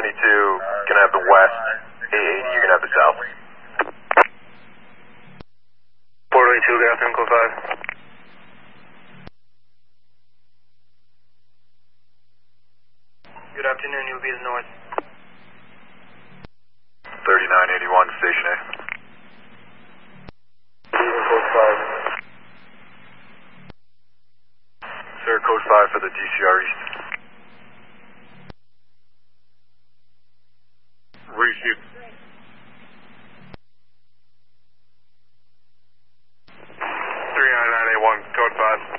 gonna have the west. 880, you're gonna have the south. 422, good afternoon, code 5. Good afternoon, you'll be the north. 3981, station A. Code 5. Sir, code 5 for the DCR East. Receive. 39981, code 5.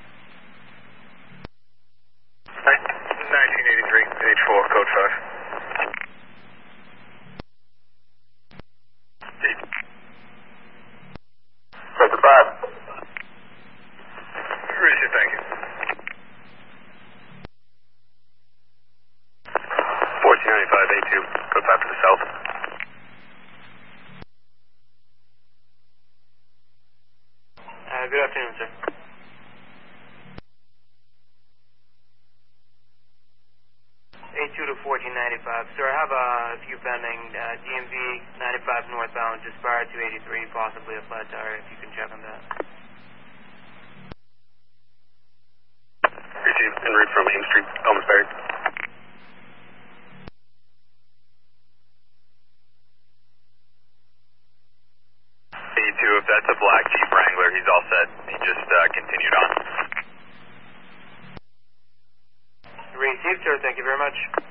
1983, H4, code 5. Code 5. Receive, thank you. 1495, A2, code 5 for the south. Good afternoon, sir. A2 to 1495. Sir, I have a few pending. DMV 95 northbound, Aspire 283, possibly a flat tire, if you can check on that. Receive en route from Ames Street, Elmsbury. A2, if that's a black Jeep Wrangler, he's all set. He just continued on. Received, sir. Thank you very much.